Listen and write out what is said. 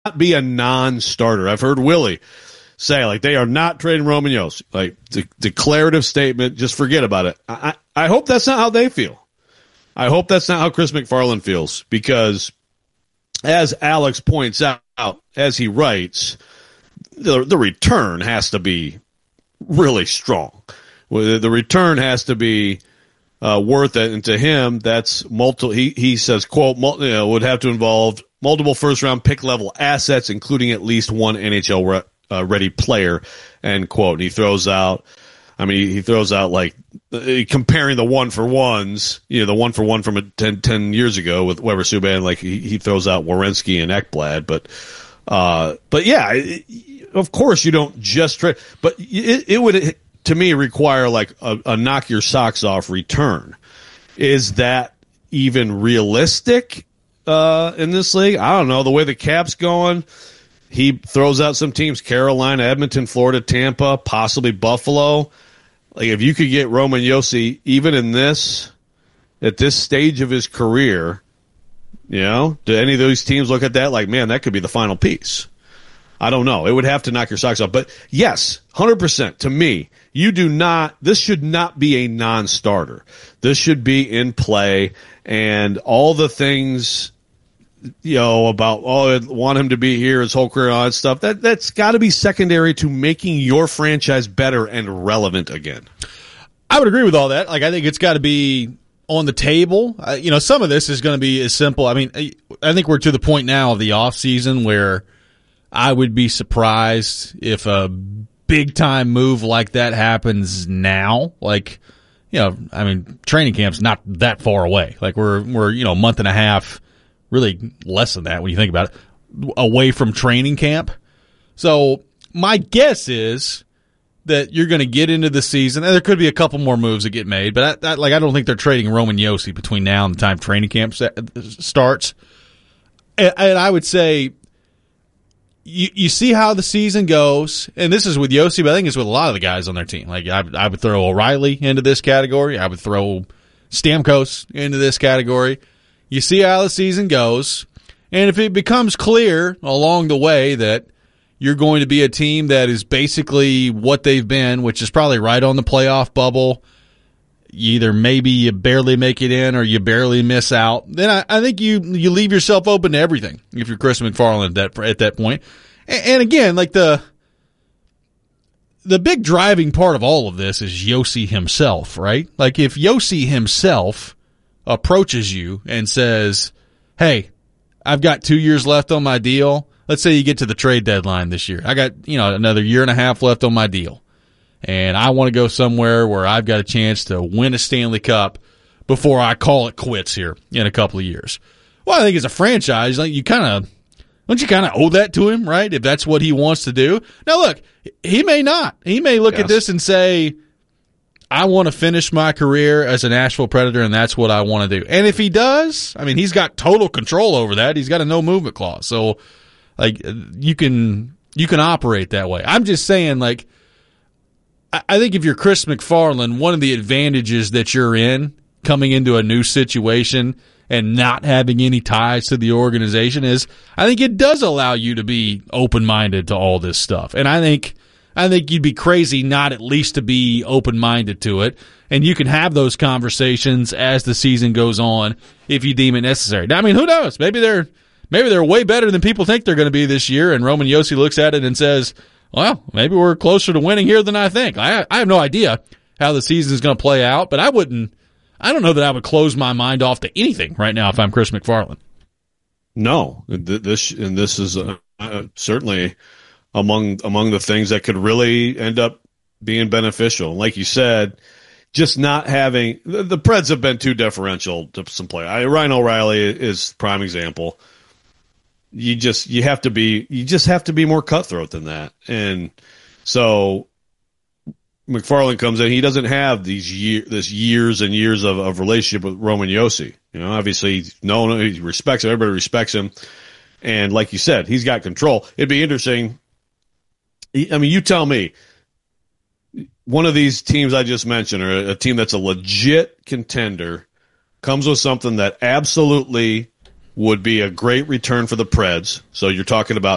be a non-starter. I've heard Willie say, like, they are not trading Roman Josi. Like, declarative statement, just forget about it. I hope that's not how they feel. I hope that's not how Chris McFarland feels, because as Alex points out, as he writes, the return has to be really strong. The return has to be worth it, and to him, that's multiple. He says, quote, would have to involve multiple first-round pick-level assets, including at least one NHL ready player, end quote. And he throws out like comparing the one-for-ones, the one-for-one from 10 years ago with Weber Subban, like he throws out Werenski and Ekblad. But yeah, of course you don't just trade, but it would, to me, require like a knock your socks off return. Is that even realistic in this league? I don't know. The way the cap's going, he throws out some teams: Carolina, Edmonton, Florida, Tampa, possibly Buffalo. Like, if you could get Roman Josi even at this stage of his career, do any of those teams look at that like, man, that could be the final piece? I don't know. It would have to knock your socks off. But yes, 100% to me, this should not be a non-starter. This should be in play, and all the things, about, I want him to be here his whole career, all that stuff, that's got to be secondary to making your franchise better and relevant again. I would agree with all that. Like, I think it's got to be on the table. Some of this is going to be as simple. I mean, I think we're to the point now of the offseason where I would be surprised if a big-time move like that happens now. Like, training camp's not that far away. Like, we're a month and a half, really less than that when you think about it, away from training camp. So my guess is that you're going to get into the season, and there could be a couple more moves that get made, but I don't think they're trading Roman Josi between now and the time training camp starts. And I would say you see how the season goes, and this is with Josi, but I think it's with a lot of the guys on their team. Like, I would throw O'Reilly into this category. I would throw Stamkos into this category. You see how the season goes, and if it becomes clear along the way that you're going to be a team that is basically what they've been, which is probably right on the playoff bubble, maybe you barely make it in or you barely miss out, then I think you leave yourself open to everything if you're Chris McFarland at that point. And again, like the big driving part of all of this is Josi himself, right? Like, if Josi himself approaches you and says, hey, I've got 2 years left on my deal. Let's say you get to the trade deadline this year. I got, another year and a half left on my deal, and I want to go somewhere where I've got a chance to win a Stanley Cup before I call it quits here in a couple of years. Well, I think as a franchise, like, don't you kind of owe that to him, right? If that's what he wants to do. Now, look, he may not. He may look at this and say, I want to finish my career as a Nashville Predator, and that's what I want to do. And if he does, he's got total control over that. He's got a no movement clause. So, like, you can operate that way. I'm just saying, like, I think if you're Chris McFarland, one of the advantages that you're in coming into a new situation and not having any ties to the organization is, I think it does allow you to be open-minded to all this stuff. And I think you'd be crazy not at least to be open-minded to it. And you can have those conversations as the season goes on if you deem it necessary. Now, who knows? Maybe they're way better than people think they're going to be this year, and Roman Josi looks at it and says, well, maybe we're closer to winning here than I think. I have no idea how the season is going to play out, but I don't know that I would close my mind off to anything right now if I'm Chris McFarland. No, this is certainly among the things that could really end up being beneficial. Like you said, just not having the Preds have been too deferential to some players. Ryan O'Reilly is prime example. You just have to be more cutthroat than that. And so McFarland comes in, he doesn't have this years and years of relationship with Roman Josi. Obviously he respects him, everybody respects him. And like you said, he's got control. It'd be interesting. You tell me, one of these teams I just mentioned, or a team that's a legit contender, comes with something that absolutely would be a great return for the Preds. So you're talking about